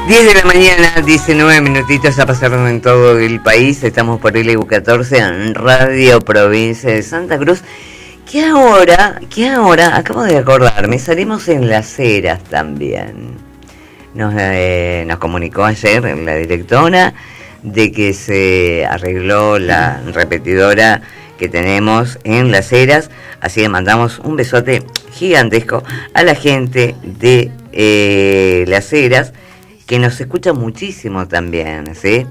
10 de la mañana, 19 minutitos a pasarnos en todo el país. Estamos por el LU14 en Radio Provincia de Santa Cruz. Que ahora, acabo de acordarme, salimos en Las Heras también. Nos comunicó ayer la directora de que se arregló la repetidora que tenemos en Las Heras. Así que mandamos un besote gigantesco a la gente de Las Heras, que nos escucha muchísimo también, ¿sí?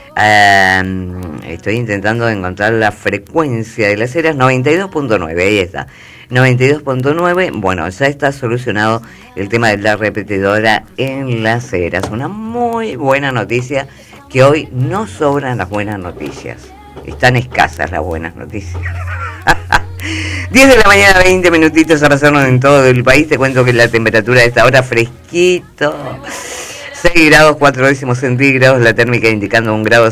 Estoy intentando encontrar la frecuencia de Las Heras, 92.9, ahí está, 92.9, bueno, ya está solucionado el tema de la repetidora en Las Heras, una muy buena noticia, que hoy no sobran las buenas noticias, están escasas las buenas noticias. 10 de la mañana, 20 minutitos a pasarnos en todo el país. Te cuento que la temperatura de esta hora fresquito, 6 grados 4 décimos centígrados, la térmica indicando un grado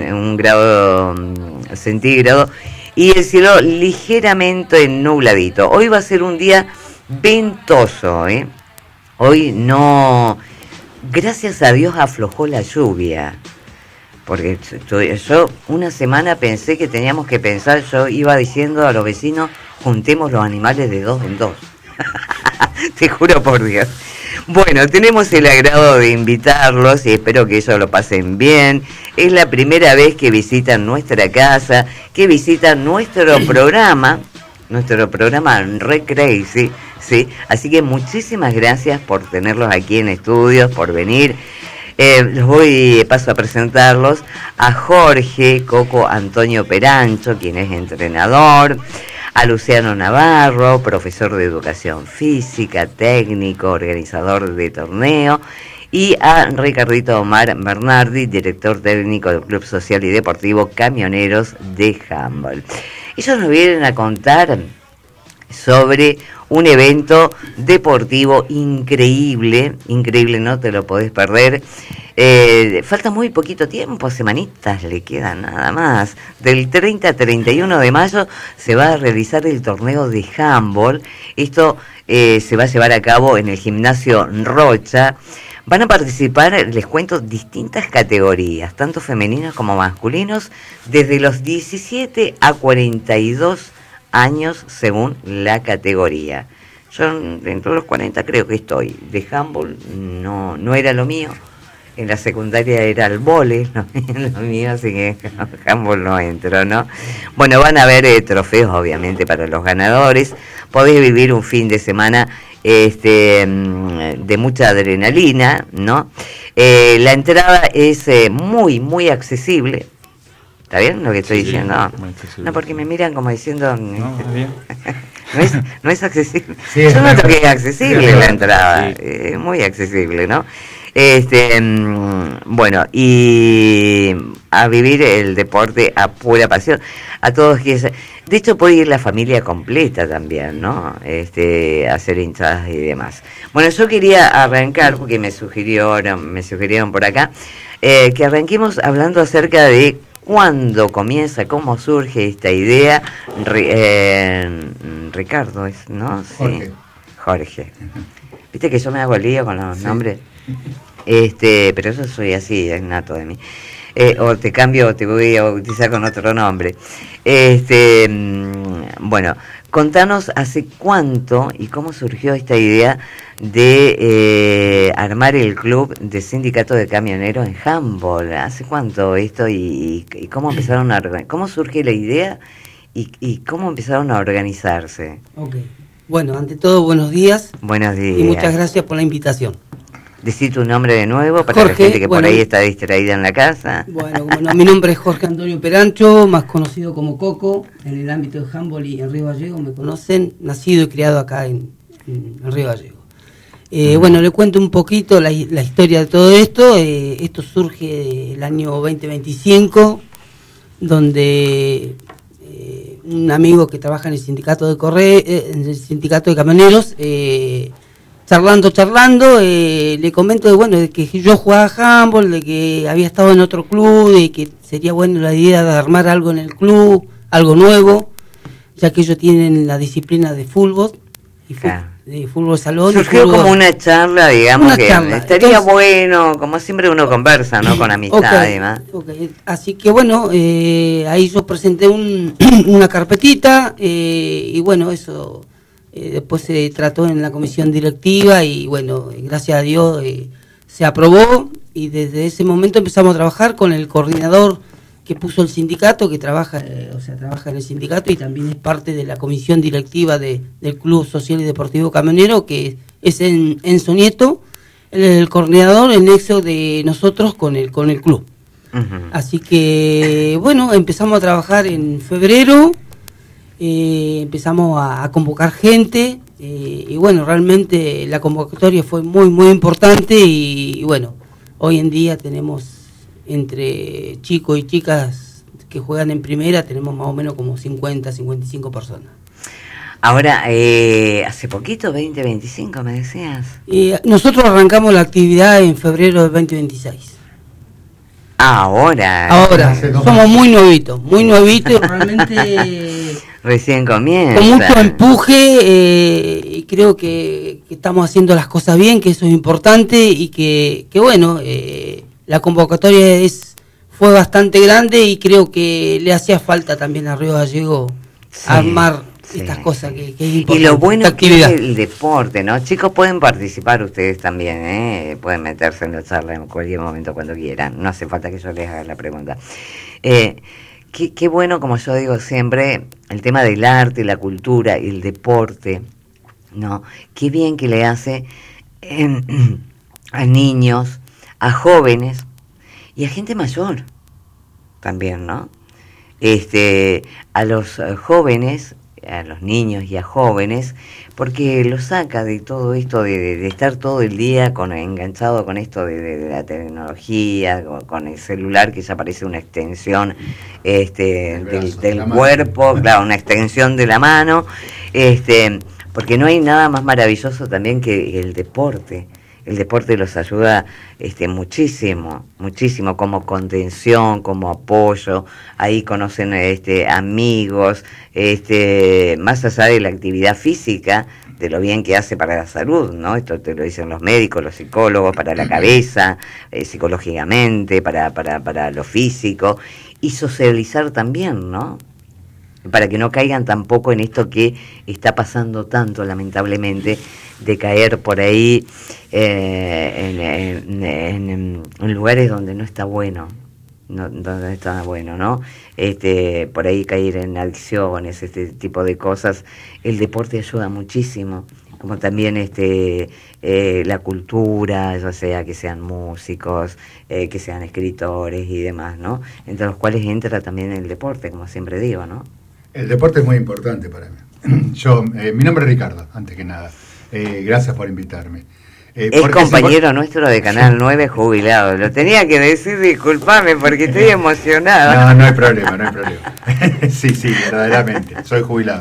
centígrado, y el cielo ligeramente nubladito. Hoy va a ser un día ventoso, ¿eh? Hoy no, gracias a Dios aflojó la lluvia, porque yo una semana pensé que teníamos que pensar, yo iba diciendo a los vecinos, juntemos los animales de 2 en 2. Te juro por Dios. Bueno, tenemos el agrado de invitarlos y espero que ellos lo pasen bien. Es la primera vez que visitan nuestra casa, que visitan nuestro programa Re Crazy, ¿sí? Así que muchísimas gracias por tenerlos aquí en estudios, por venir. Paso a presentarlos a Jorge Coco Antonio Perancho, quien es entrenador, a Luciano Navarro, profesor de educación física, técnico, organizador de torneo, y a Ricardito Omar Bernardi, director técnico del Club Social y Deportivo Camioneros de Humboldt. Ellos nos vienen a contar sobre un evento deportivo increíble, no te lo podés perder. Falta muy poquito tiempo, semanitas le quedan nada más. Del 30 a 31 de mayo se va a realizar el torneo de handball. Esto se va a llevar a cabo en el gimnasio Rocha. Van a participar, les cuento, distintas categorías, tanto femeninos como masculinos, desde los 17 a 42 años según la categoría. Yo dentro de los 40 creo que estoy. De handball no era lo mío. En la secundaria era el vóley, no lo mío, así que handball no entro, ¿no? Bueno, van a haber trofeos obviamente para los ganadores. Podés vivir un fin de semana de mucha adrenalina, ¿no? La entrada es muy accesible. ¿Está bien lo que estoy diciendo? No, porque me miran como diciendo... No, bien. no es accesible. Sí, yo noto que es accesible la entrada. Sí. Muy accesible, ¿no? Bueno, y a vivir el deporte a pura pasión. A todos que... De hecho, puede ir la familia completa también, ¿no? Hacer hinchadas y demás. Bueno, yo quería arrancar, porque me sugirieron por acá, que arranquemos hablando acerca de cuándo comienza, cómo surge esta idea. Ricardo es, ¿no? Sí. Jorge. Viste que yo me hago lío con los nombres. Pero yo soy así, es nato de mí. O te cambio, o te voy a bautizar con otro nombre. Bueno, contanos hace cuánto y cómo surgió esta idea de armar el club de sindicato de camioneros en Humboldt. ¿Hace cuánto esto y cómo empezaron cómo surge la idea y cómo empezaron a organizarse? Okay. Bueno, ante todo, buenos días. Buenos días. Y muchas gracias por la invitación. Decí tu nombre de nuevo para Jorge, la gente que por ahí está distraída en la casa. Bueno, mi nombre es Jorge Antonio Perancho, más conocido como Coco, en el ámbito de handball y en Río Gallego me conocen, nacido y criado acá en Río Gallego. Bueno, le cuento un poquito la historia de todo esto. Esto surge el año 2025, donde un amigo que trabaja en el sindicato de camioneros, charlando, le comento de que yo jugaba handball, de que había estado en otro club, de que sería buena la idea de armar algo en el club, algo nuevo, ya que ellos tienen la disciplina de fútbol de fútbol salón. Surgió fútbol, como una charla, digamos, una que charla. estaría Entonces, bueno, como siempre uno conversa, ¿no? Con amistad y demás. Así que bueno, ahí yo presenté una carpetita y bueno, eso después se trató en la comisión directiva y bueno, gracias a Dios se aprobó y desde ese momento empezamos a trabajar con el coordinador que puso el sindicato, que trabaja en el sindicato y también es parte de la comisión directiva del Club Social y Deportivo Camionero, que es Enzo Nieto, el coordinador, el nexo de nosotros con el club. Uh-huh. Así que, bueno, empezamos a trabajar en febrero, empezamos a convocar gente, y bueno, realmente la convocatoria fue muy, muy importante y bueno, hoy en día tenemos entre chicos y chicas que juegan en primera, tenemos más o menos como 50, 55 personas. Ahora, hace poquito, 2025 me decías. Nosotros arrancamos la actividad en febrero del 2026. Ahora, somos muy nuevitos y realmente recién comienza. Con mucho empuje y creo que estamos haciendo las cosas bien, que eso es importante y que bueno, la convocatoria fue bastante grande y creo que le hacía falta también a Río Gallego armar estas cosas que es importante. Y lo bueno que es el deporte, ¿no? Chicos, pueden participar ustedes también, pueden meterse en la charla en cualquier momento cuando quieran, no hace falta que yo les haga la pregunta. Qué bueno, como yo digo siempre, el tema del arte, la cultura y el deporte, ¿no? Qué bien que le hace a niños, a jóvenes y a gente mayor también, ¿no? A los jóvenes, a los niños y a jóvenes, porque los saca de todo esto de estar todo el día enganchado con esto de la tecnología, con el celular que ya parece una extensión del cuerpo, claro, una extensión de la mano, porque no hay nada más maravilloso también que el deporte. El deporte los ayuda muchísimo, muchísimo, como contención, como apoyo. Ahí conocen amigos, más allá de la actividad física, de lo bien que hace para la salud, ¿no? Esto te lo dicen los médicos, los psicólogos, para la cabeza, psicológicamente, para lo físico, y socializar también, ¿no? Para que no caigan tampoco en esto que está pasando tanto, lamentablemente, de caer por ahí en lugares donde no está bueno, donde no está bueno, ¿no? Por ahí caer en adicciones, este tipo de cosas. El deporte ayuda muchísimo, como también la cultura, ya sea que sean músicos, que sean escritores y demás, ¿no? Entre los cuales entra también el deporte, como siempre digo, ¿no? El deporte es muy importante para mí. Mi nombre es Ricardo, antes que nada. Gracias por invitarme. Es compañero nuestro de Canal 9 jubilado. Lo tenía que decir, disculpame, porque estoy emocionado. No hay problema. Sí, verdaderamente, soy jubilado.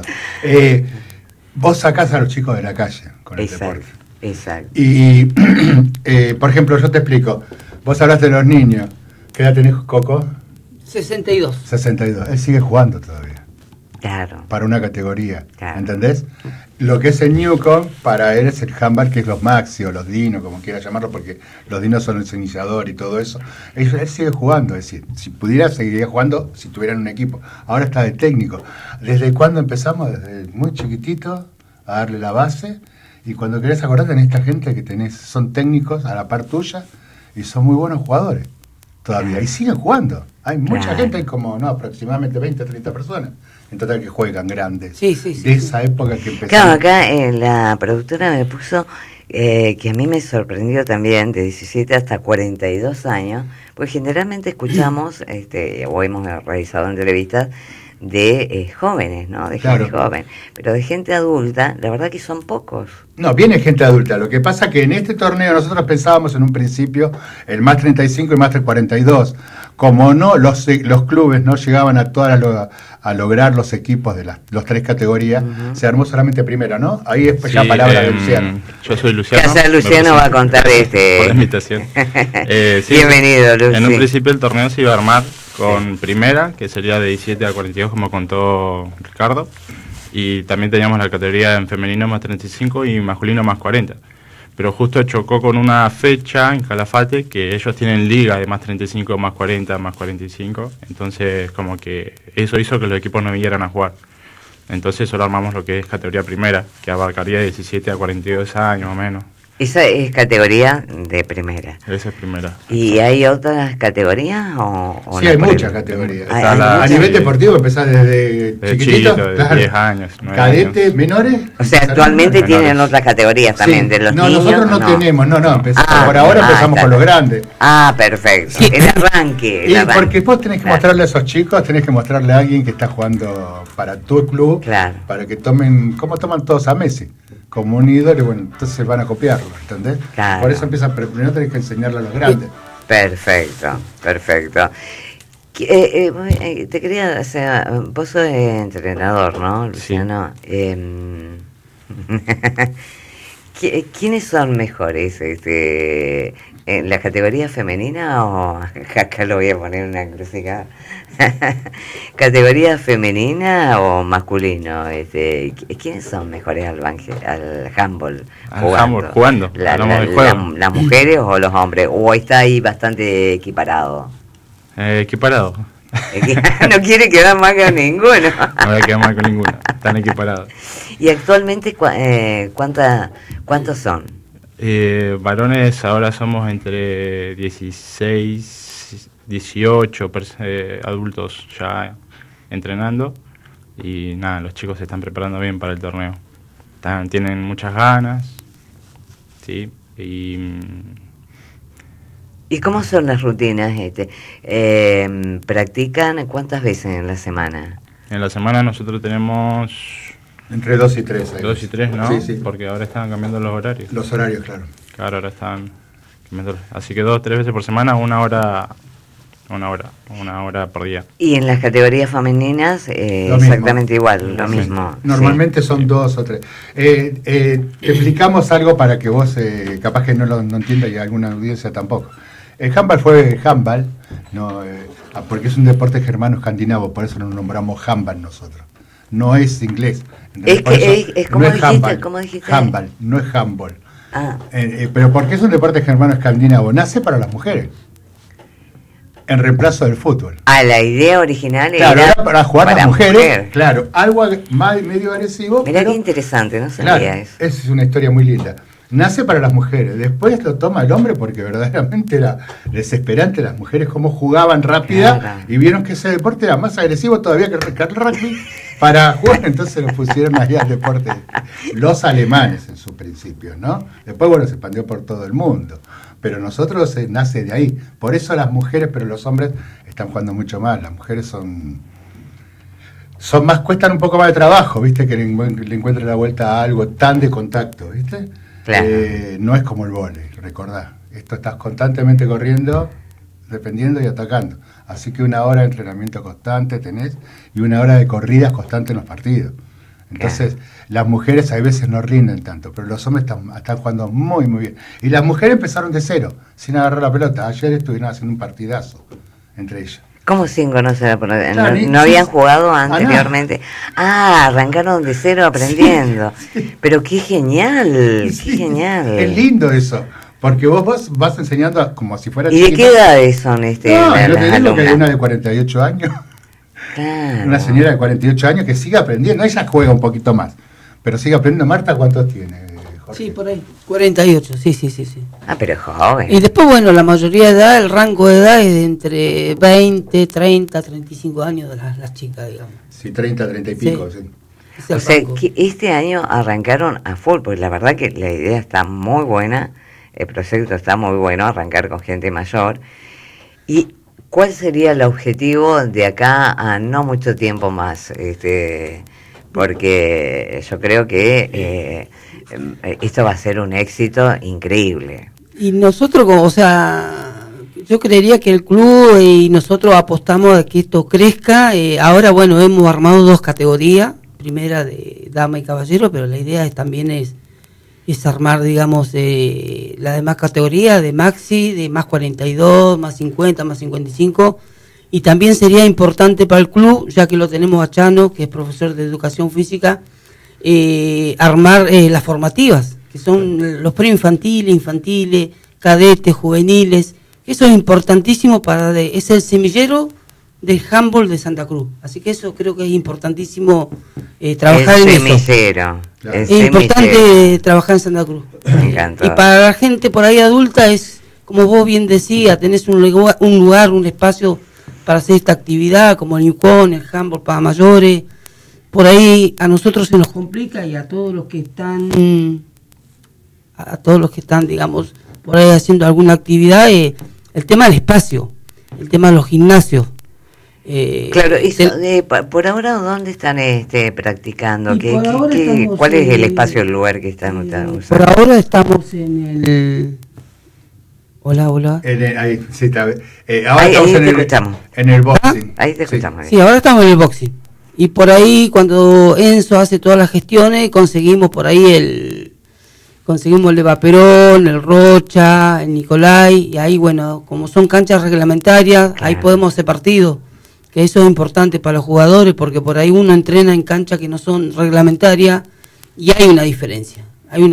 Vos sacás a los chicos de la calle con el deporte. Exacto. Y, por ejemplo, yo te explico. Vos hablaste de los niños. ¿Qué edad tenés, Coco? 62. 62. Él sigue jugando todavía. Claro. Para una categoría, claro. ¿Entendés? Lo que es el Newcom, para él es el handball, que es los Maxi o los Dino, como quiera llamarlo, porque los Dinos son el iniciador y todo eso. Él sigue jugando, es decir, si pudiera seguiría jugando si tuvieran un equipo. Ahora está de técnico. ¿Desde cuándo empezamos? Desde muy chiquitito a darle la base, y cuando querés acordarte en esta gente que tenés, son técnicos a la par tuya y son muy buenos jugadores todavía, y siguen jugando. Hay mucha gente, hay como aproximadamente 20 o 30 personas en total que juegan grandes. Sí. De esa época que empezaron. Claro, acá la productora me puso que a mí me sorprendió también, de 17 hasta 42 años, pues generalmente escuchamos, o hemos realizado entrevistas de jóvenes, ¿no? De gente joven, pero de gente adulta, la verdad que son pocos. No, viene gente adulta. Lo que pasa que en este torneo nosotros pensábamos en un principio el más 35 y más 42. Como no los clubes no llegaban a lograr los equipos de las tres categorías, se armó solamente primera, ¿no? Ahí es ya palabra de Luciano. Yo soy Luciano. Ya Luciano va a contar por la invitación. Sí, bienvenido, Luciano. En un principio el torneo se iba a armar con primera, que sería de 17 a 42, como contó Ricardo. Y también teníamos la categoría en femenino más 35 y masculino más 40. Pero justo chocó con una fecha en Calafate que ellos tienen liga de más 35, más 40, más 45. Entonces como que eso hizo que los equipos no vinieran a jugar. Entonces solo armamos lo que es categoría primera, que abarcaría de 17 a 42 años o menos. Esa es categoría de primera. Esa es primera. ¿Y hay otras categorías o Sí, no? hay Por muchas el- categorías. Hay- Está hay la- A muchas. nivel deportivo empezás desde De chiquitito, chiquito, de claro. 10 años, 9 Cadete, años. menores. O sea, actualmente menores. tienen otras categorías también Sí. de los no, niños. nosotros no tenemos, por ahora empezamos está. con los grandes. Ah, perfecto. Sí. El arranque. Y porque vos tenés que Claro. mostrarle a esos chicos, tenés que mostrarle a alguien que está jugando para tu club, Claro. para que tomen, como toman todos a Messi, como un ídolo, y bueno, entonces van a copiarlo, ¿entendés? Claro. Por eso empiezan, pero primero tenés que enseñarle a los grandes. Perfecto, perfecto. Te quería hacer, vos sos entrenador, ¿no, Luciano? ¿Quiénes son mejores? ¿En la categoría femenina o acá lo voy a poner una encrucijada? ¿Categoría femenina o masculino? ¿Quiénes son mejores al handball? Al handball, jugando, hablamos del juego. ¿Las mujeres o los hombres? ¿O está ahí bastante equiparado? Equiparado. No quiere quedar mal con ninguno. No voy a quedar mal con ninguno. Están equiparados. ¿Y actualmente cuántos son? Varones ahora somos entre 16, 18 adultos ya entrenando. Y nada, los chicos se están preparando bien para el torneo. Tienen muchas ganas. Sí. ¿Y cómo son las rutinas? ¿Practican cuántas veces en la semana? En la semana nosotros tenemos Entre 2 y 3. 2 y 3, ¿no? Sí, sí. Porque ahora están cambiando los horarios. Los horarios, claro. Claro, ahora están cambiando. Así que 2 o 3 veces por semana, una hora por día. Y en las categorías femeninas Lo exactamente igual, lo Sí. mismo. Normalmente Sí, son sí. 2 o 3. Explicamos algo para que vos, capaz que no entiendas y alguna audiencia tampoco. El handball fue handball, no, porque es un deporte germano-escandinavo, por eso nos nombramos handball nosotros. No es inglés. Es Por que eso es como no dijiste, handball, ¿cómo dijiste? handball, no es handball. Ah, Pero porque es un deporte germano-escandinavo, nace para las mujeres, en reemplazo del fútbol. la idea original Claro, era era para jugar las mujeres, mujer. claro, algo medio agresivo. Mirá pero, qué interesante, no sabía claro, eso. es una historia muy linda. Nace para las mujeres, después lo toma el hombre porque verdaderamente era desesperante las mujeres cómo jugaban rápida Claro. y vieron que ese deporte era más agresivo todavía que el rugby para jugar, entonces lo pusieron ahí al deporte. Los alemanes en su principio, ¿no? Después, bueno, se expandió por todo el mundo. Pero nosotros nace de ahí. Por eso las mujeres, pero los hombres están jugando mucho más. Las mujeres son más, cuestan un poco más de trabajo, ¿viste? Que le encuentren la vuelta a algo tan de contacto, ¿viste? Claro. No es como el vóley, recordá. Esto estás constantemente corriendo, defendiendo y atacando. Así que 1 hora de entrenamiento constante tenés y 1 hora de corridas constante en los partidos. Entonces, las mujeres a veces no rinden tanto, pero los hombres están jugando muy, muy bien. Y las mujeres empezaron de cero, sin agarrar la pelota. Ayer estuvieron haciendo un partidazo entre ellas. ¿Cómo sin conocer? Claro, ¿No habían sí. jugado anteriormente? Arrancaron de cero aprendiendo. Sí. Pero qué genial, Sí, qué genial. Es lindo eso, porque vos vas enseñando como si fuera ¿Y de chiquita. qué edades son No, las yo te digo que hay alumnas? una de 48 años, Claro. una señora de 48 años que sigue aprendiendo. Ella juega un poquito más, pero sigue aprendiendo. Marta, ¿cuántos tiene, Jorge? Sí, por ahí. 48, sí. Pero joven. Y después, bueno, la mayoría de edad, el rango de edad es de entre 20, 30, 35 años de las chicas, digamos. Sí, 30, 30 y pico, sí. Es el O sea, rango. que este año arrancaron a full, porque la verdad que la idea está muy buena, el proyecto está muy bueno, arrancar con gente mayor. ¿Y cuál sería el objetivo de acá a no mucho tiempo más? Porque yo creo que esto va a ser un éxito increíble. Y nosotros, o sea, yo creería que el club y nosotros apostamos a que esto crezca. Ahora, bueno, hemos armado 2 categorías, primera de dama y caballero, pero la idea también es armar, digamos, la demás categoría de maxi, de más 42, más 50, más 55, y también sería importante para el club, ya que lo tenemos a Chano, que es profesor de educación física, armar las formativas, que son los preinfantiles, infantiles, cadetes, juveniles. Eso es importantísimo es el semillero del handball de Santa Cruz. Así que eso creo que es importantísimo trabajar en eso. Es importante trabajar en Santa Cruz. Y para la gente por ahí adulta es, como vos bien decías, tenés un lugar, un espacio para hacer esta actividad, como el Newcon, el handball para mayores. Por ahí a nosotros se nos complica, y a todos los que están, digamos, por ahí haciendo alguna actividad, el tema del espacio, el tema de los gimnasios. Claro, por ahora, ¿dónde están practicando? ¿Cuál es el espacio, el lugar que están usando? Por ahora estamos en el... Hola. Ahí, sí, está. Ahora ahí estamos te escuchamos. En el boxing. Ahí te escuchamos. Sí, ahora estamos en el boxing. Y por ahí, cuando Enzo hace todas las gestiones, conseguimos por ahí conseguimos el de Vaperón, el Rocha, el Nicolai, y ahí, bueno, como son canchas reglamentarias, claro, ahí podemos hacer partidos, que eso es importante para los jugadores, porque por ahí uno entrena en canchas que no son reglamentarias, y hay una diferencia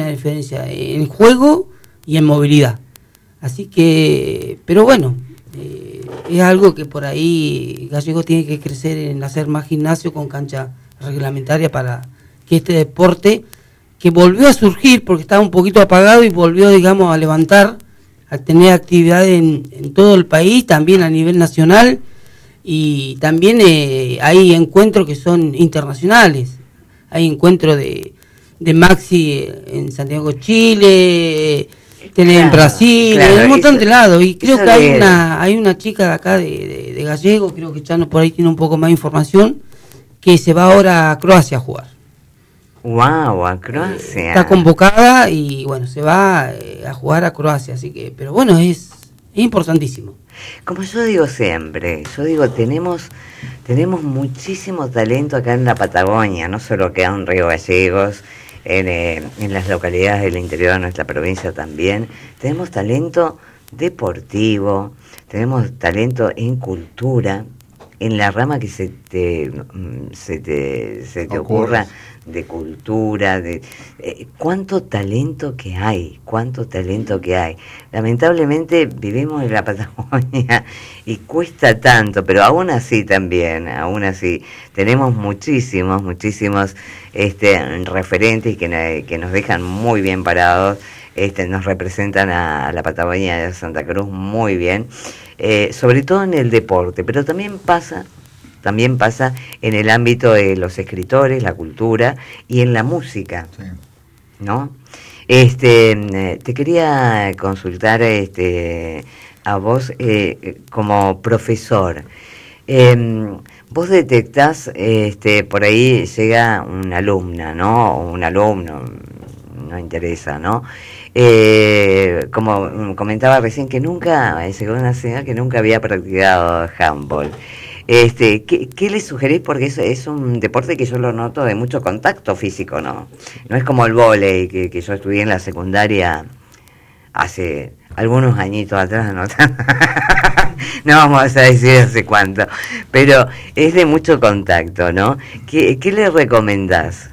en juego y en movilidad. Así que, pero bueno, es algo que por ahí Gallego tiene que crecer en hacer más gimnasio con cancha reglamentaria, para que este deporte, que volvió a surgir porque estaba un poquito apagado y volvió, digamos, a levantar, a tener actividad en todo el país, también a nivel nacional, y también hay encuentros que son internacionales. Hay encuentros de Maxi en Santiago, Chile, en Brasil, en un montón de lados, y creo que hay una chica de acá de Gallego, creo que Chano por ahí tiene un poco más de información, que se va ahora a Croacia a jugar. Wow, a Croacia. Está convocada y bueno, se va a jugar a Croacia, así que, pero bueno, es importantísimo. Como yo digo siempre, tenemos muchísimo talento acá en la Patagonia, no solo queda en Río Gallegos, en las localidades del interior de nuestra provincia también. Tenemos talento deportivo, tenemos talento en cultura, en la rama que se te ocurra, de cultura, cuánto talento que hay. Lamentablemente vivimos en la Patagonia y cuesta tanto, pero aún así tenemos muchísimos referentes que nos dejan muy bien parados, nos representan a la Patagonia de Santa Cruz muy bien, sobre todo en el deporte, pero también pasa en el ámbito de los escritores, la cultura y en la música, sí, ¿no? Te quería consultar a vos como profesor. Vos detectás, por ahí llega una alumna, ¿no? O un alumno, no interesa, ¿no? Como comentaba recién, que llegó una señora que nunca había practicado handball. ¿Qué le sugerís? Porque es un deporte que yo lo noto de mucho contacto físico, ¿no? No es como el vóley que yo estudié en la secundaria hace algunos añitos atrás, no vamos a decir hace cuánto, pero es de mucho contacto, ¿no? ¿Qué le recomendás?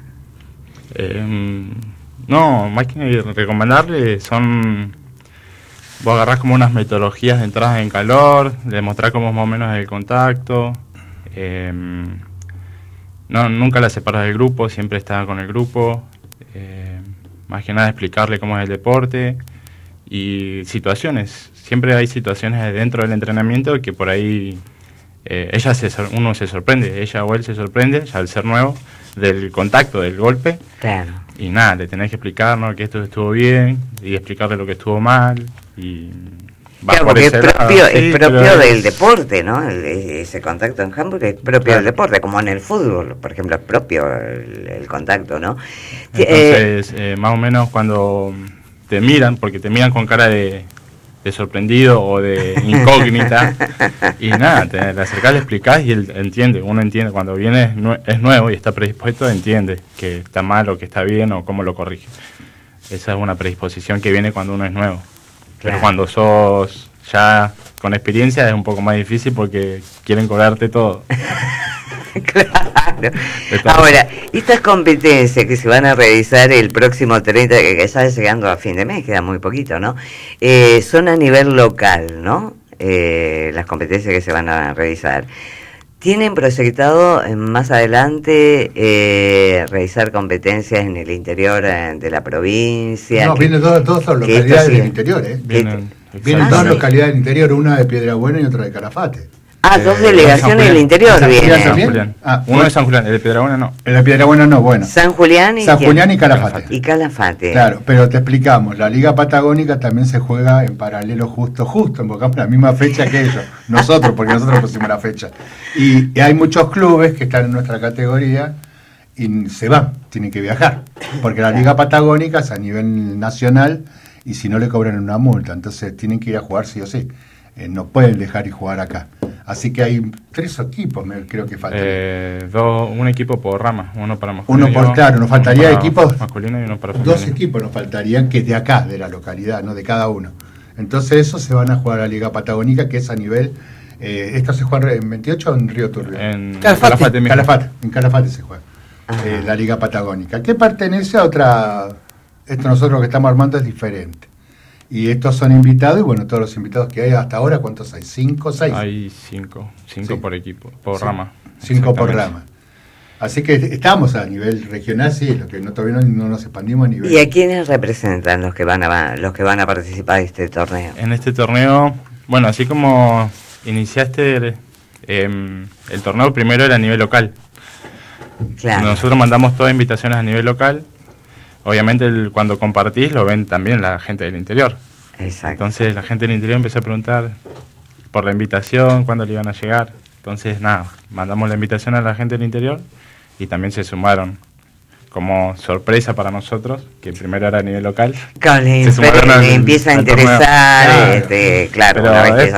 No, más que recomendarle vos agarrás como unas metodologías de entradas en calor, demostrar cómo es más o menos el contacto. Nunca la separas del grupo, siempre está con el grupo. Más que nada explicarle cómo es el deporte y situaciones. Siempre hay situaciones dentro del entrenamiento que por ahí uno se sorprende, ella o él se sorprende, ya al ser nuevo, del contacto, del golpe. Claro. Y nada, le tenés que explicar, ¿no?, que esto estuvo bien y explicarle lo que estuvo mal. Y claro, porque es propio del deporte, ¿no? Ese contacto en handball es propio del deporte, como en el fútbol, por ejemplo, es propio el contacto, ¿no? Entonces, más o menos cuando te miran, porque te miran con cara de sorprendido o de incógnita, y nada, te acercás, le explicás y uno entiende, cuando viene es nuevo y está predispuesto, entiende que está mal o que está bien o cómo lo corrige. Esa es una predisposición que viene cuando uno es nuevo. Pero cuando sos ya con experiencia es un poco más difícil porque quieren cobrarte todo. Claro. Ahora, estas competencias que se van a realizar el próximo 30, que ya llegando a fin de mes, queda muy poquito, ¿no? Son a nivel local, ¿no? Las competencias que se van a realizar. ¿Tienen proyectado más adelante realizar competencias en el interior de la provincia? No, vienen dos localidades del interior, ¿eh? Vienen dos localidades del interior, una de Piedrabuena y otra de Calafate. Dos delegaciones del interior vienen. San Julián. Uno de San Julián, el de Piedrabuena no. El de Piedrabuena no, bueno. San Julián y Calafate. Y Calafate. Claro, pero te explicamos, la Liga Patagónica también se juega en paralelo justo, invocamos la misma fecha que ellos, nosotros, porque nosotros pusimos la fecha. Y hay muchos clubes que están en nuestra categoría y se van, tienen que viajar, porque la Liga Patagónica es a nivel nacional y si no le cobran una multa, entonces tienen que ir a jugar sí o sí. No pueden dejar y jugar acá. Así que hay 3 equipos, creo que faltan. Un equipo por rama, uno para masculino. Claro, nos faltaría equipos. Masculino y uno para femenino. 2 equipos nos faltarían que de acá, de la localidad, no de cada uno. Entonces, eso se van a jugar a la Liga Patagónica, que es a nivel. Esto se juega en 28 o en Río Turbio. En Calafate. En Calafate se juega. La Liga Patagónica. Que pertenece a otra. Esto nosotros lo que estamos armando es diferente. Y estos son invitados, y bueno, todos los invitados que hay hasta ahora, ¿cuántos hay? ¿5, 6? Hay 5 sí. Por equipo, por rama. 5 por rama. Así que estamos a nivel regional, sí, lo que todavía no nos expandimos a nivel. ¿Y a quiénes representan los que van a participar de este torneo? En este torneo, bueno, así como iniciaste el torneo, primero era a nivel local. Claro. Nosotros mandamos todas invitaciones a nivel local. Obviamente cuando compartís lo ven también la gente del interior. Exacto. Entonces la gente del interior empezó a preguntar por la invitación, cuándo le iban a llegar. Entonces nada, mandamos la invitación a la gente del interior y también se sumaron como sorpresa para nosotros, que primero era a nivel local. Claro, le empieza a interesar, claro. Pero es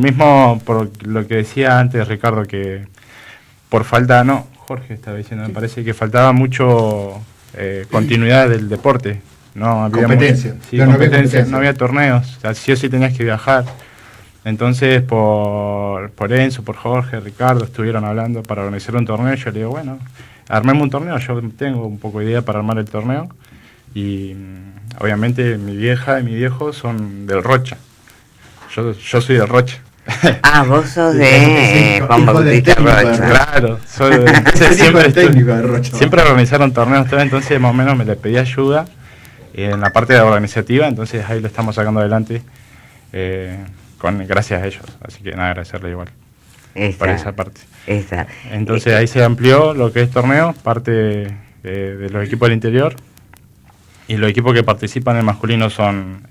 por lo que decía antes Ricardo, que por falta, Jorge estaba diciendo, me parece que faltaba mucho... continuidad del deporte, no había competencia, no había torneos, o sea, sí o sí tenías que viajar. Entonces por Enzo, por Jorge, Ricardo estuvieron hablando para organizar un torneo. Yo le digo, bueno, armemos un torneo, yo tengo un poco de idea para armar el torneo y obviamente mi vieja y mi viejo son del Rocha, yo soy del Rocha. Vos sos de Juan Bautista Rocha. Claro, siempre organizaron torneos, entonces más o menos me le pedí ayuda en la parte organizativa, entonces ahí lo estamos sacando adelante gracias a ellos, así que nada, agradecerle igual por esa parte. Entonces ahí se amplió lo que es torneo, parte de los equipos del interior, y los equipos que participan en masculino son...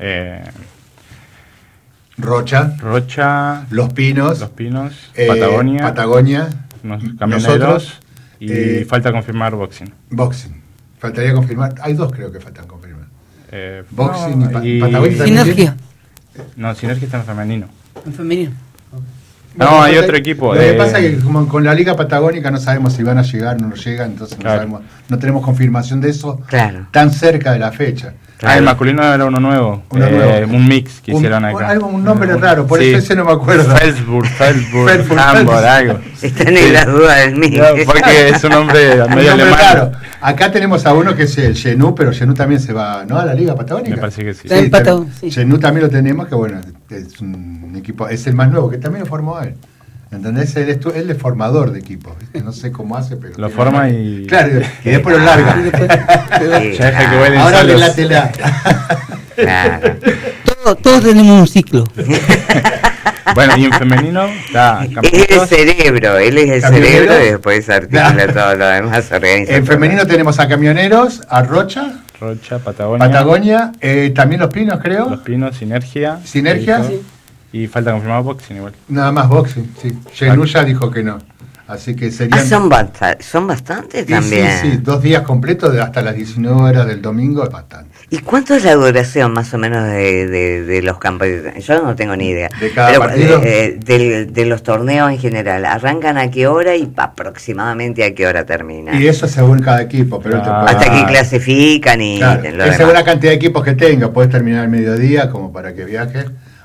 Rocha, Los Pinos, Patagonia, Camioneros y falta confirmar Boxing. Faltaría confirmar, hay 2 creo que faltan confirmar. Boxing y Patagonia. Sinergia. No, Sinergia está en femenino. En femenino. No, hay otro equipo. Lo que pasa es que como con la Liga Patagónica no sabemos si van a llegar o no llegan, entonces no tenemos confirmación de eso tan cerca de la fecha. El masculino era uno nuevo, un mix que hicieron acá. Un nombre raro, por eso ese no me acuerdo. Felsburg, algo. Están en la duda del mix. Porque es un nombre medio alemán. Claro. Acá tenemos a uno que es el Genú, pero Genú también se va, ¿no? A la Liga Patagónica. Me parece que sí. Genú también lo tenemos, que bueno, es un equipo, es el más nuevo, que también lo formó él. ¿Entendés? Él es formador de equipos, ¿viste? No sé cómo hace, pero... Lo forma y... Claro, y después lo larga. Ya deja que vuelen ahora solos. relátela. Claro. Todos tenemos un ciclo. Bueno, y en femenino está Es el cerebro, él es el cerebro y después articula todo lo demás. En femenino tenemos a Camioneros, a Rocha, Patagonia, también Los Pinos, creo. Los Pinos, Sinergia. Y falta confirmado Boxing igual. Nada más Boxing, sí. Genú ya dijo que no. Así que serían... son bastantes también. Sí, 2 días completos hasta las 19 horas del domingo es bastante. ¿Y cuánto es la duración más o menos de los campos? Yo no tengo ni idea. ¿De cada partido? De los torneos en general. ¿Arrancan a qué hora y aproximadamente a qué hora terminan? Y eso según cada equipo. Pero hasta que clasifican y... Claro, es según la cantidad de equipos que tenga. Puedes terminar al mediodía como para que viajes.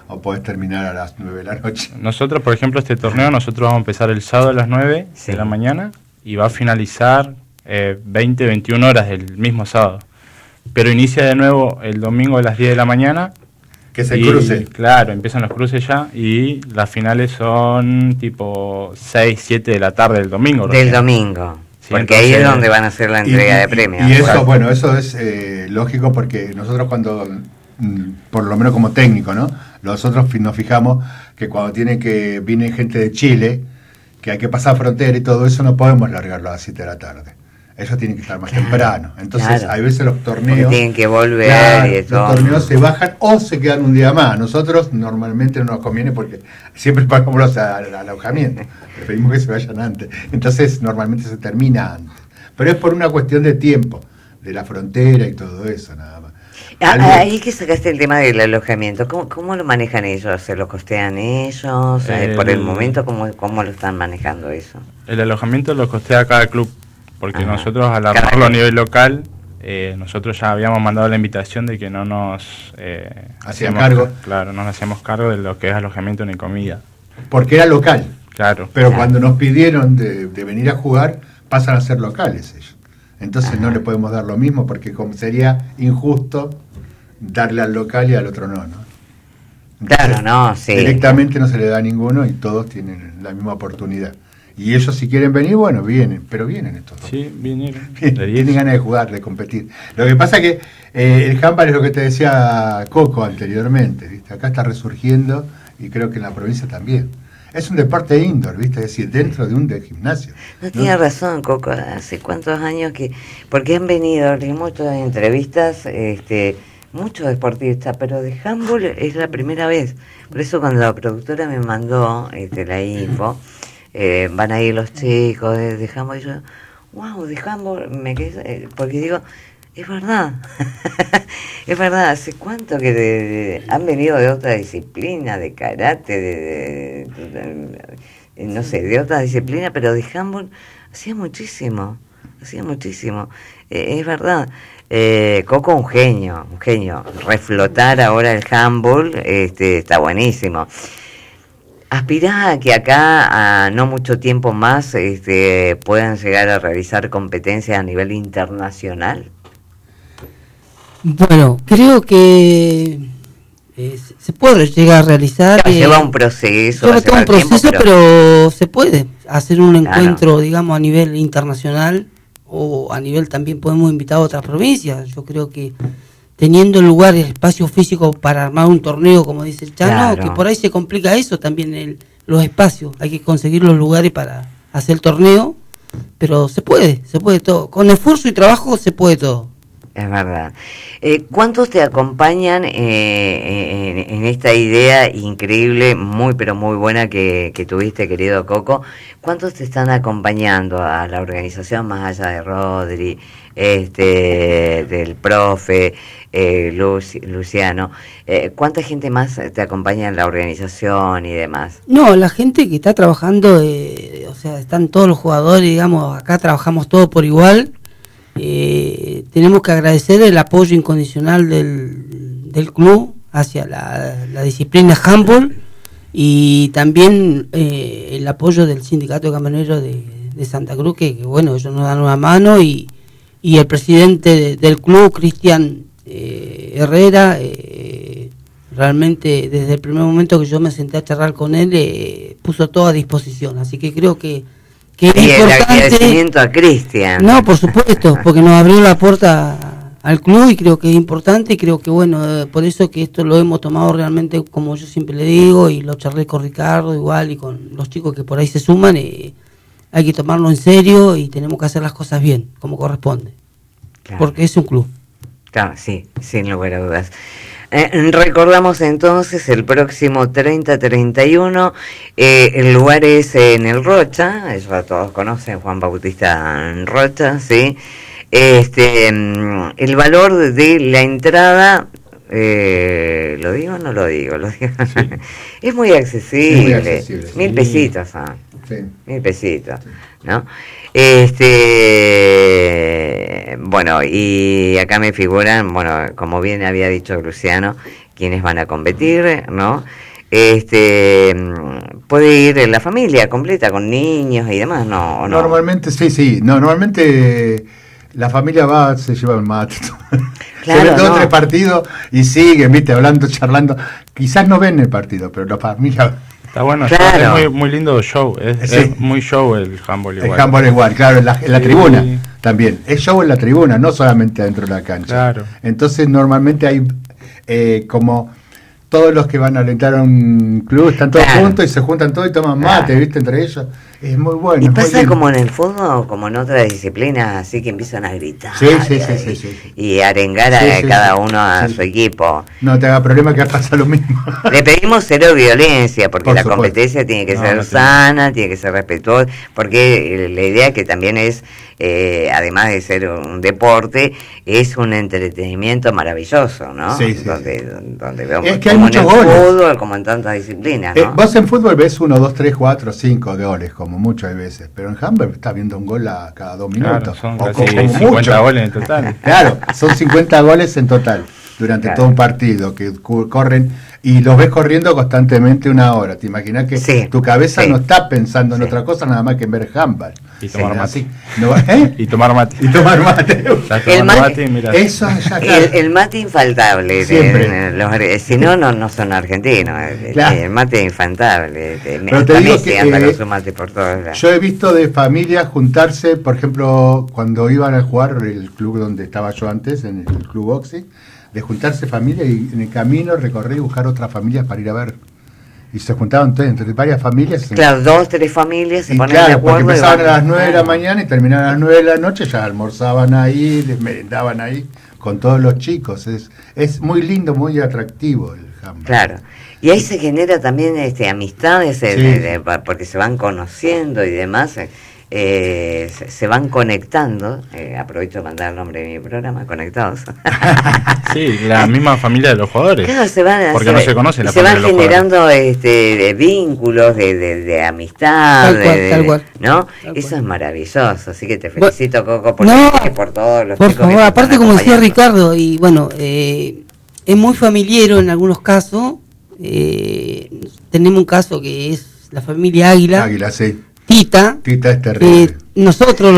o podés terminar a las 9 de la noche. Nosotros, por ejemplo, este torneo, nosotros vamos a empezar el sábado a las 9 Sí. de la mañana y va a finalizar 20, 21 horas del mismo sábado. Pero inicia de nuevo el domingo a las 10 de la mañana. Que se y, cruce. Claro, empiezan los cruces ya y las finales son tipo 6, 7 de la tarde del domingo. Del recién. domingo. Sí, Porque ahí es entonces- donde van a hacer la entrega de premios. Y eso, Bueno. bueno, eso es lógico porque nosotros cuando, por lo menos como técnico, ¿no? Nosotros nos fijamos que cuando viene gente de Chile, que hay que pasar frontera y todo eso, no podemos largarlo a las 7 de la tarde. Ellos tienen que estar más temprano. Entonces, claro. hay veces los Porque torneos... tienen que volver Claro, y todo. los torneos se bajan o se quedan un día más. Nosotros normalmente no nos conviene porque siempre pagamos los alojamientos. Preferimos que se vayan antes. Entonces normalmente se termina antes. Pero es por una cuestión de tiempo, de la frontera y todo eso, nada más. Ahí que sacaste el tema del alojamiento, ¿cómo lo manejan ellos? ¿Se lo costean ellos? Por el momento, ¿cómo lo están manejando eso? El alojamiento lo costea cada club, porque Ajá. nosotros al Cada armarlo a club. nivel local, nosotros ya habíamos mandado la invitación de que no nos Hacían cargo. Claro, no nos hacíamos cargo de lo que es alojamiento ni comida. Porque era local. Claro. Pero Claro. cuando nos pidieron de venir a jugar, pasan a ser locales ellos. Entonces no le podemos dar lo mismo porque sería injusto darle al local y al otro no. Claro, no, sí. Directamente no se le da a ninguno y todos tienen la misma oportunidad. Y ellos si quieren venir, bueno, vienen, pero vienen estos dos. Sí, vinieron. Tienen ganas de jugar, de competir. Lo que pasa que el handball es lo que te decía Coco anteriormente, ¿viste? Acá está resurgiendo y creo que en la provincia también. Es un deporte indoor, ¿viste? Es decir, dentro de un gimnasio. No tiene razón, Coco. ¿Hace cuántos años que...? Porque han venido en muchas entrevistas, muchos deportistas, pero de handball es la primera vez. Por eso cuando la productora me mandó la info, van a ir los chicos de handball, y yo, wow, de handball, me quedé, porque digo, es verdad, es verdad, ¿hace cuánto que han venido de otra disciplina, de karate, no sé, de otra disciplina, pero de handball hacía muchísimo, es verdad. Coco un genio, reflotar ahora el handball está buenísimo. ¿Aspirás a que acá, a no mucho tiempo más, puedan llegar a realizar competencias a nivel internacional? Bueno, creo que se puede llegar a realizar. Lleva un proceso. Lleva un proceso, pero se puede hacer un Claro. encuentro, digamos, a nivel internacional o a nivel también podemos invitar a otras provincias. Yo creo que teniendo el lugar, el espacio físico para armar un torneo, como dice el Chano, Claro. que por ahí se complica eso también, los espacios. Hay que conseguir los lugares para hacer el torneo, pero se puede todo. Con esfuerzo y trabajo se puede todo. Es verdad. ¿Cuántos te acompañan en esta idea increíble, muy pero muy buena que tuviste, querido Coco? ¿Cuántos te están acompañando a la organización, más allá de Rodri, del profe, Luciano? ¿Cuánta gente más te acompaña en la organización y demás? No, la gente que está trabajando, o sea, están todos los jugadores, digamos, acá trabajamos todos por igual. Tenemos que agradecer el apoyo incondicional del club hacia la disciplina handball y también el apoyo del sindicato de camioneros de Santa Cruz, que bueno, ellos nos dan una mano y el presidente del club, Cristian Herrera, realmente desde el primer momento que yo me senté a charlar con él, puso todo a disposición, así que creo que es Y el importante. agradecimiento a Cristian. No, por supuesto, porque nos abrió la puerta al club y creo que es importante y creo que bueno, por eso que esto lo hemos tomado realmente como yo siempre le digo y lo charlé con Ricardo igual y con los chicos que por ahí se suman, hay que tomarlo en serio y tenemos que hacer las cosas bien, como corresponde, Claro. porque es un club. Claro, sí, sin lugar a dudas. Recordamos entonces el próximo 30-31, el lugar es en el Rocha, eso todos conocen, Juan Bautista Rocha, ¿sí? El valor de la entrada, ¿lo digo o no lo digo? Lo digo. Sí. Es muy accesible, Es muy accesible, sí. 1.000 pesitos, Sí. 1.000 pesitos, ¿no? Bueno, y acá me figuran, bueno, como bien había dicho Luciano, quienes van a competir, ¿no? Puede ir en la familia completa con niños y demás, ¿no? ¿O no? Normalmente, sí. No, normalmente la familia va, se lleva el mate. Claro, se ven 2 o no. 3 partidos y siguen, viste, hablando, charlando. Quizás no ven el partido, pero la familia... Está bueno, Claro. es muy lindo show, Sí. es muy show el handball igual. El handball igual, claro, en la Sí. tribuna también. Es show en la tribuna, no solamente dentro de la cancha. Claro. Entonces normalmente hay como todos los que van a alentar a un club están todos Claro. juntos y se juntan todos y toman Claro. mate, viste, entre ellos. Es muy bueno. Y es muy pasa lindo. como en el fútbol, como en otras disciplinas, así que empiezan a gritar Sí, sí. y arengar a Sí, cada sí. uno a Sí. su equipo. No te haga problema que pasa lo mismo. Le pedimos cero violencia, porque Por la supuesto. competencia tiene que No, ser no tiene. sana, tiene que ser respetuosa, porque la idea que también es, además de ser un deporte, es un entretenimiento maravilloso, ¿no? Sí, sí, donde vemos Es que hay como en muchos el goles. fútbol, como en tantas disciplinas, ¿no? Vos en fútbol ves 1, 2, 3, 4, 5 goles, como mucho hay veces. Pero en handball estás viendo un gol a cada 2 Claro, minutos. son o casi como 50 mucho. goles en total. Claro, son 50 goles en total durante Claro. todo un partido que corren y los ves corriendo constantemente 1 hora. Te imaginas que Sí, tu cabeza sí. no está pensando en Sí. otra cosa nada más que en ver handball. Y tomar mate. Así, no, ¿eh? Y tomar mate. Y tomar mate. Estás El tomando mate- mate y mira. Eso ya claro. El mate infaltable, Siempre. si no, no son argentinos. Claro. El mate infaltable. Pero te digo Messi que, anda con su mate por todos lados. Yo he visto de familias juntarse, por ejemplo, cuando iban a jugar el club donde estaba yo antes, en el club boxing, de juntarse familia y en el camino recorrer y buscar otras familias para ir a ver. Y se juntaban entonces entre varias familias. Claro, 2, 3 familias se Y ponen claro, de porque acuerdo. y empezaban a van. las 9 de la mañana y terminaban a las 9 de la noche, ya almorzaban ahí, les merendaban ahí con todos los chicos. Es muy lindo, muy atractivo el handball. Claro. Y ahí se genera también amistades, porque se van conociendo y demás. Se van conectando. Aprovecho de mandar el nombre de mi programa, Conectados. Sí, la misma familia de los jugadores. Claro, se van, Porque no se conoce la se van familia de los generando de vínculos, de amistad, Tal cual, tal cual. ¿no? Tal Eso cual. es maravilloso. Así que te Bueno, felicito, Coco, por todos los por chicos que favor, te aparte están como decía acompañando. Ricardo, y bueno, es muy familiero en algunos casos. Tenemos un caso que es la familia Águila, Sí. Tita. Tita es terrible. Nosotros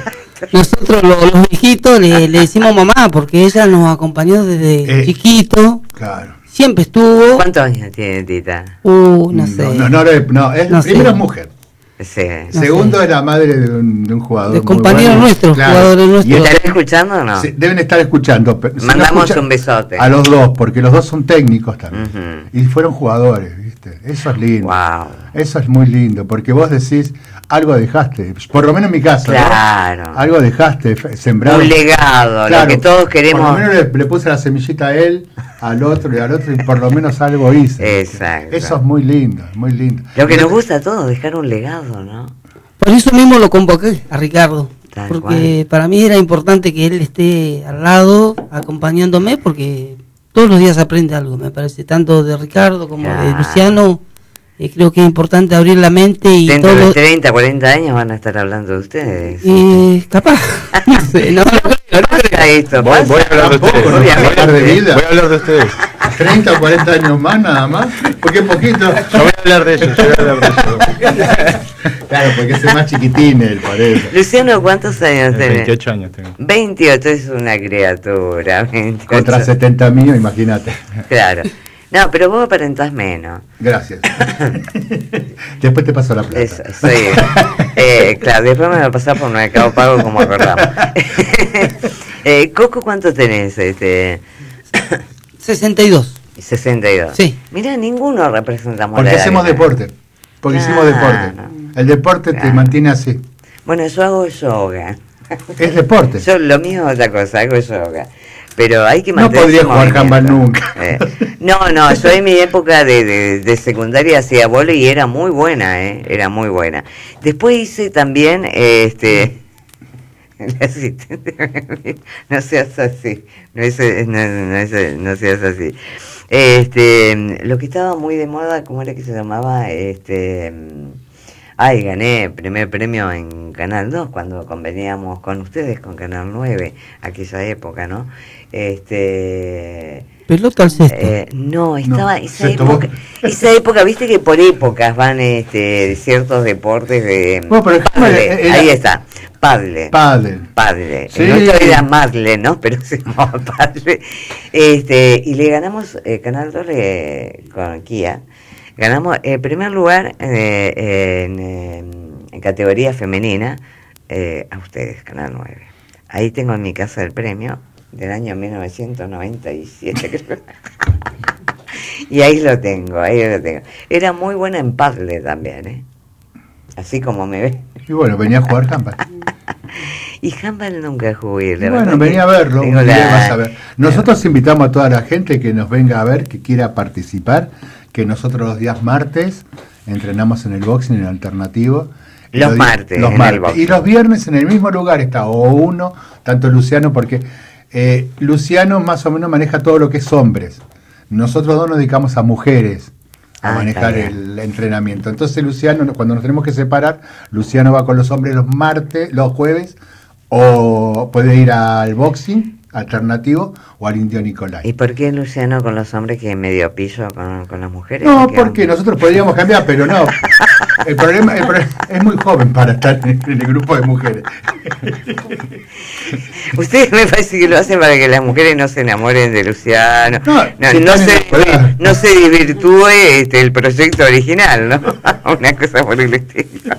los viejitos le decimos mamá porque ella nos acompañó desde chiquito, Claro. siempre estuvo. ¿Cuántos años tiene Tita? No sé. Primero sé. es mujer. Sí. No Segundo sé. es la madre de un jugador. De muy compañeros bueno. nuestros, jugadores nuestros. ¿Y estará escuchando o no? Sí, deben estar escuchando. Pero si no Mandamos escuchan, un besote. a los dos, porque los dos son técnicos también. Ujú. Y fueron jugadores, ¿viste? Eso es lindo. Wow. Eso es muy lindo, porque vos decís, algo dejaste, por lo menos en mi caso, ¿no? Claro. Algo dejaste, sembrado. Un legado, Claro, lo que todos queremos. Por lo menos le puse la semillita a él, al otro y al otro, y por lo menos algo hice. Exacto. Eso es muy lindo, muy lindo. Lo que nos gusta a todos, dejar un legado, ¿no? Por eso mismo lo convoqué a Ricardo, Tal porque para mí era importante que él esté al lado, acompañándome, porque todos los días aprende algo, me parece, tanto de Ricardo como de Claro. Luciano. Creo que es importante abrir la mente y Dentro todo. de 30, 40 años van a estar hablando de ustedes. Capaz, no sé, no creo. Pasa esto, Voy a hablar de Tampoco, ustedes. ¿no? Obviamente. Hablar de vida. Voy a hablar de ustedes. 30 o 40 años más nada más, porque es poquito. Yo voy a hablar de ellos, yo voy a hablar de ellos. Claro, porque es más chiquitín él, por eso. Luciano, ¿cuántos años tenés? 28 años tengo. 28, es una criatura. 28. Contra 70 míos, imagínate. Claro. No, pero vos aparentás menos. Gracias. Después te paso la plata. Eso, sí. Claro, después me va a pasar por Mercado Pago como acordamos. Coco, ¿cuánto tenés? 62. 62. Sí. Mira, ninguno representamos Porque la edad hacemos que tenés. deporte. Porque Claro. hicimos deporte. El deporte te Claro. mantiene así. Bueno, yo hago yoga. Es deporte. Yo lo mío es otra cosa, hago yoga. Pero hay que No mantener podría ese jugar handball movimiento. nunca. No, yo en mi época de secundaria hacía vóley y era muy buena, era muy buena. Después hice también, el asistente, no seas así, no seas así. Lo que estaba muy de moda, ¿cómo era que se llamaba? Ay, gané primer premio en Canal 2 cuando conveníamos con ustedes, con Canal 9, aquella época, ¿no? Pelota al cesto. No, estaba no, esa época, viste que por épocas van ciertos deportes de... Bueno, pero ahí está, Padle. Sí. El otro era Madle, ¿no? Pero se llamaba Padle. Y le ganamos, Canal 2 con Kia, ganamos el primer lugar en categoría femenina a ustedes, Canal 9. Ahí tengo en mi casa el premio del año 1997, creo. Y ahí lo tengo. Era muy buena en Padle también, así como me ve. Y bueno, venía a jugar handball. Y handball nunca jugué. Bueno, venía a verlo, vas a ver. Nosotros invitamos a toda la gente que nos venga a ver, que quiera participar, que nosotros los días martes entrenamos en el boxing, en el alternativo. Los martes. Y los viernes en el mismo lugar está o uno, tanto Luciano, porque Luciano más o menos maneja todo lo que es hombres. Nosotros dos nos dedicamos a mujeres a manejar el entrenamiento. Entonces Luciano, cuando nos tenemos que separar, Luciano va con los hombres los jueves, o puede ir al boxing alternativo o al Indio Nicolai. ¿Y por qué Luciano con los hombres que medio pillo con las mujeres? No, porque nosotros podríamos cambiar, pero no. El problema es muy joven para estar en el grupo de mujeres. Ustedes me parece que lo hacen para que las mujeres no se enamoren de Luciano. No se desvirtúe el proyecto original, ¿no? Una cosa por el estilo.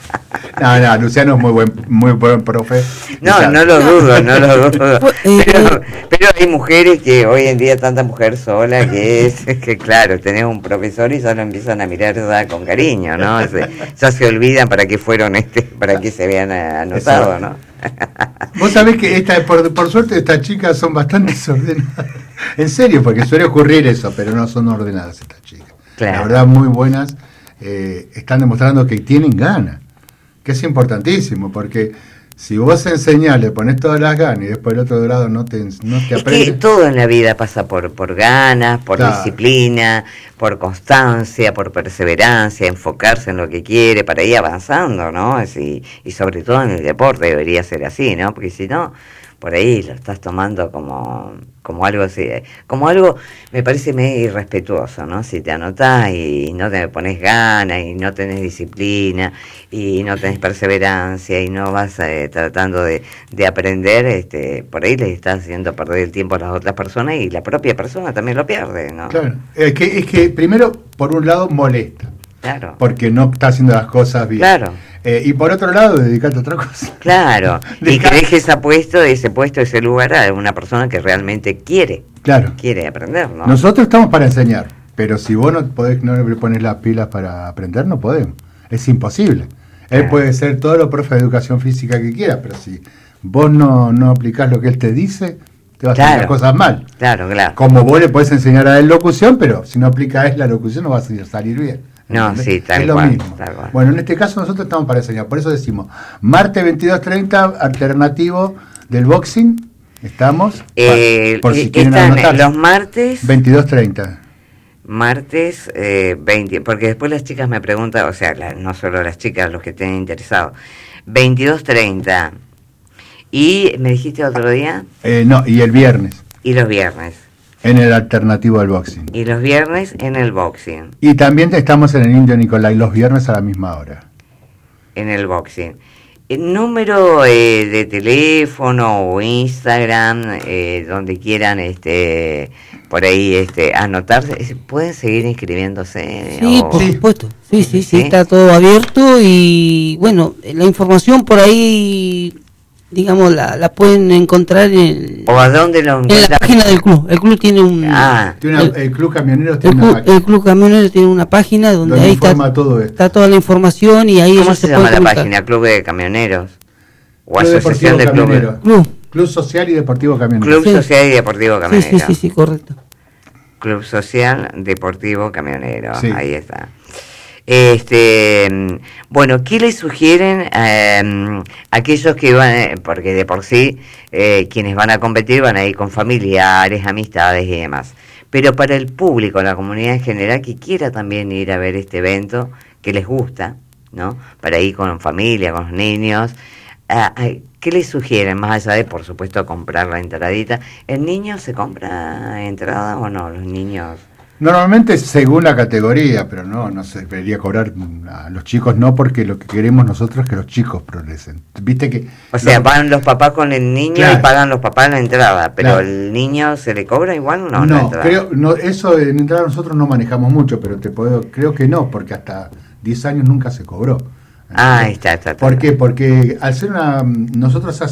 No, Luciano es muy buen profe. No lo dudo. Pero hay mujeres que hoy en día, tanta mujer sola, que claro, tenés un profesor y ya lo empiezan a mirar ya con cariño, ¿no? Ya se olvidan para qué fueron para qué se habían anotado, ¿no? Vos sabés que por suerte estas chicas son bastante desordenadas. En serio, porque suele ocurrir eso, pero no son ordenadas estas chicas. Claro. La verdad, muy buenas. Están demostrando que tienen ganas, que es importantísimo, porque si vos enseñás, le pones todas las ganas y después el otro lado no te aprendes. Es que todo en la vida pasa por ganas, por disciplina, por constancia, por perseverancia, enfocarse en lo que quiere para ir avanzando, ¿no? Y sobre todo en el deporte debería ser así, ¿no? Porque si no, por ahí lo estás tomando como algo así, como algo, me parece medio irrespetuoso, ¿no? Si te anotás y no te pones ganas y no tenés disciplina y no tenés perseverancia y no vas tratando de aprender, por ahí les estás haciendo perder el tiempo a las otras personas y la propia persona también lo pierde, ¿no? Claro, es que primero, por un lado, molesta. Claro. Porque no está haciendo las cosas bien. Claro. Y por otro lado, dedicarte a otra cosa. Claro. Y que dejes ese lugar a una persona que realmente quiere aprender, ¿no? Nosotros estamos para enseñar, pero si vos no le pones las pilas para aprender, no podemos. Es imposible. Él puede ser todo lo profe de educación física que quiera, pero si vos no aplicás lo que él te dice, te vas a hacer las cosas mal. Claro. Como vos le podés enseñar a él locución, pero si no aplicás la locución no va a salir bien. No, sí, tal es cual, lo mismo. Tal cual. Bueno, en este caso nosotros estamos para enseñar, por eso decimos, martes 22:30, alternativo del boxing, estamos, por si quieren anotar. Los martes 22:30. Martes 20, porque después las chicas me preguntan, o sea, no solo las chicas, los que estén interesados, 22:30. ¿Y me dijiste otro día? No, y el viernes. Y los viernes. En el alternativo del boxing. Y los viernes en el boxing. Y también estamos en el Indio Nicolai los viernes a la misma hora. En el boxing. El número de teléfono o Instagram, donde quieran por ahí anotarse, ¿pueden seguir inscribiéndose? Sí, por supuesto. Sí, está todo abierto y bueno, la información por ahí, digamos, la pueden encontrar ¿O a dónde lo encuentran? En la página del club. El club tiene el Club Camionero tiene una página. El Club Camionero tiene una página donde ahí está toda la información y ahí ¿Cómo se llama la página? ¿Club de Camioneros? ¿O Asociación de Clubes? Club Social y Deportivo Camionero. Club Social y Deportivo Camionero. Sí, correcto. Club Social Deportivo Camionero. Sí. Ahí está. Bueno, ¿qué le sugieren a aquellos que van, porque de por sí quienes van a competir van a ir con familiares, amistades y demás, pero para el público, la comunidad en general que quiera también ir a ver este evento, que les gusta, ¿no? Para ir con familia, con los niños. ¿Qué les sugieren, más allá de, por supuesto, comprar la entradita? ¿El niño se compra entrada o no? Los niños... Normalmente según la categoría, pero no se debería cobrar a los chicos, no, porque lo que queremos nosotros es que los chicos progresen. Viste que... O sea, van los papás con el niño, claro, y pagan los papás la entrada, pero claro, ¿el niño se le cobra igual o no? No, eso en entrada nosotros no manejamos mucho, pero creo que no, porque hasta 10 años nunca se cobró. Ah, está. ¿Por qué? Porque al ser nosotros